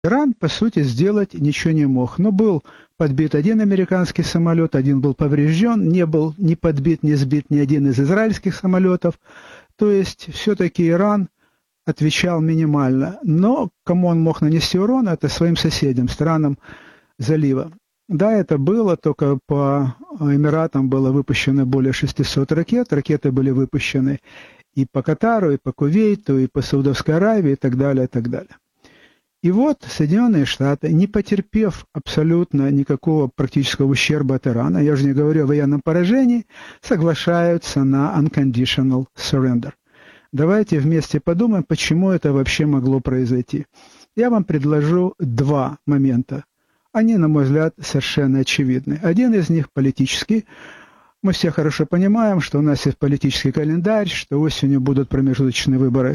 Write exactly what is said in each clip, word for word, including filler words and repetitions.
Иран, по сути, сделать ничего не мог. Но был подбит один американский самолет, один был поврежден, не был ни подбит, ни сбит ни один из израильских самолетов. То есть все-таки Иран отвечал минимально. Но кому он мог нанести урон, это своим соседям, странам залива. Да, это было, только по Эмиратам было выпущено более шестисот ракет. Ракеты были выпущены и по Катару, и по Кувейту, и по Саудовской Аравии, и так далее, и так далее. И вот Соединенные Штаты, не потерпев абсолютно никакого практического ущерба от Ирана, я уже не говорю о военном поражении, соглашаются на unconditional surrender. Давайте вместе подумаем, почему это вообще могло произойти. Я вам предложу два момента. Они, на мой взгляд, совершенно очевидны. Один из них политический. Мы все хорошо понимаем, что у нас есть политический календарь, что осенью будут промежуточные выборы.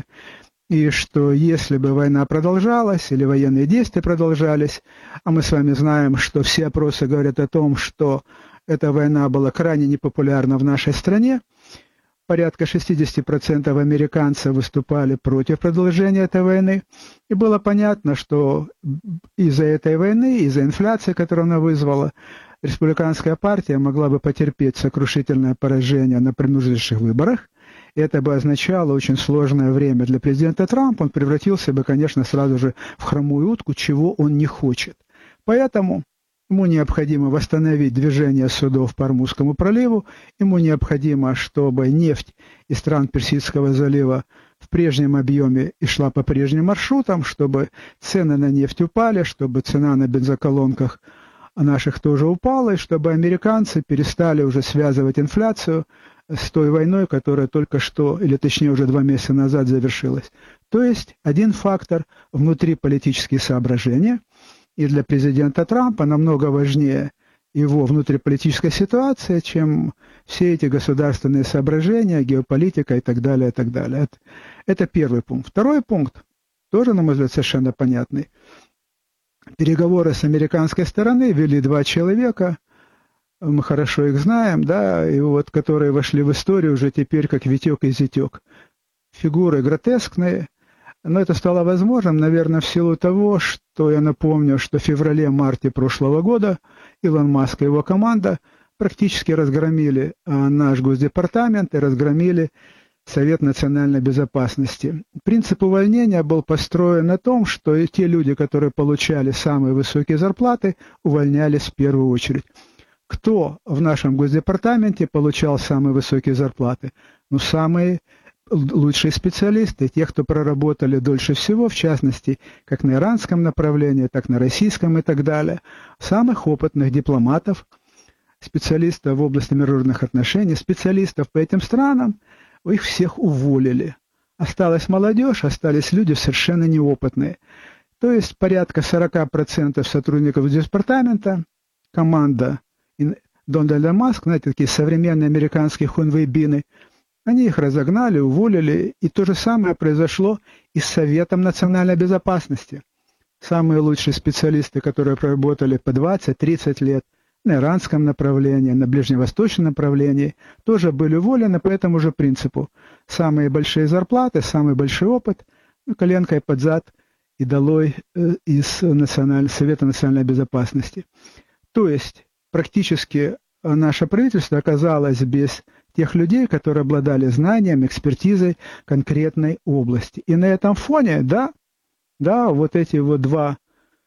И что если бы война продолжалась или военные действия продолжались, а мы с вами знаем, что все опросы говорят о том, что эта война была крайне непопулярна в нашей стране, порядка шестьдесят процентов американцев выступали против продолжения этой войны, и было понятно, что из-за этой войны, из-за инфляции, которую она вызвала, республиканская партия могла бы потерпеть сокрушительное поражение на промежуточных выборах. Это бы означало очень сложное время для президента Трампа. Он превратился бы, конечно, сразу же в хромую утку, чего он не хочет. Поэтому ему необходимо восстановить движение судов по Ормузскому проливу, ему необходимо, чтобы нефть из стран Персидского залива в прежнем объеме и шла по прежним маршрутам, чтобы цены на нефть упали, чтобы цена на бензоколонках наших тоже упала, и чтобы американцы перестали уже связывать инфляцию с той войной, которая только что, или точнее уже два месяца назад завершилась. То есть один фактор – внутриполитические соображения, и для президента Трампа намного важнее его внутриполитическая ситуация, чем все эти государственные соображения, геополитика и так далее, и так далее. Это, это первый пункт. Второй пункт, тоже, на мой взгляд, совершенно понятный. Переговоры с американской стороны вели два человека, мы хорошо их знаем, да, и вот которые вошли в историю уже теперь как Витек и Зятек. Фигуры гротескные, но это стало возможным, наверное, в силу того, что я напомню, что в феврале-марте прошлого года Илон Маск и его команда практически разгромили наш Госдепартамент и разгромили Совет национальной безопасности. Принцип увольнения был построен на том, что и те люди, которые получали самые высокие зарплаты, увольнялись в первую очередь. Кто в нашем Госдепартаменте получал самые высокие зарплаты? Ну, самые лучшие специалисты, те, кто проработали дольше всего, в частности, как на иранском направлении, так на российском и так далее. Самых опытных дипломатов, специалистов в области международных отношений, специалистов по этим странам, их всех уволили. Осталась молодежь, остались люди совершенно неопытные. То есть порядка сорок процентов сотрудников департамента, команда Дональда Маска, знаете, такие современные американские хунвейбины, они их разогнали, уволили, и то же самое произошло и с Советом национальной безопасности. Самые лучшие специалисты, которые проработали по двадцать-тридцать лет на иранском направлении, на ближневосточном направлении, тоже были уволены по этому же принципу. Самые большие зарплаты, самый большой опыт, ну, коленкой под зад и долой э, из националь... Совета национальной безопасности. То есть практически наше правительство оказалось без тех людей, которые обладали знанием, экспертизой конкретной области. И на этом фоне, да, да, вот эти вот два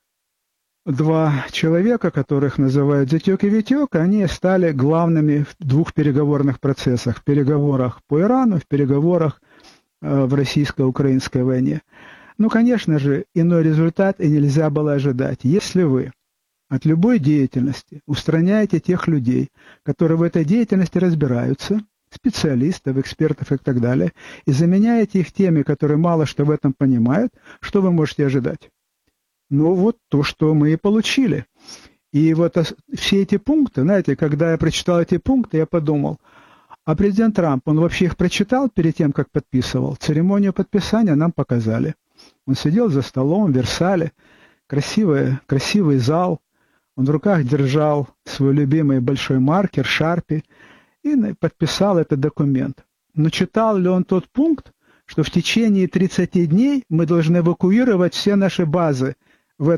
Два человека, которых называют Зятек и Витек, они стали главными в двух переговорных процессах. В переговорах по Ирану, в переговорах э, в российско-украинской войне. Ну, конечно же, иной результат и нельзя было ожидать. Если вы от любой деятельности устраняете тех людей, которые в этой деятельности разбираются, специалистов, экспертов и так далее, и заменяете их теми, которые мало что в этом понимают, что вы можете ожидать? Ну, вот то, что мы и получили. И вот все эти пункты, знаете, когда я прочитал эти пункты, я подумал, а президент Трамп, он вообще их прочитал перед тем, как подписывал? Церемонию подписания нам показали. Он сидел за столом в Версале, красивый, красивый зал, он в руках держал свой любимый большой маркер, Шарпи, и подписал этот документ. Но читал ли он тот пункт, что в течение тридцати дней мы должны эвакуировать все наши базы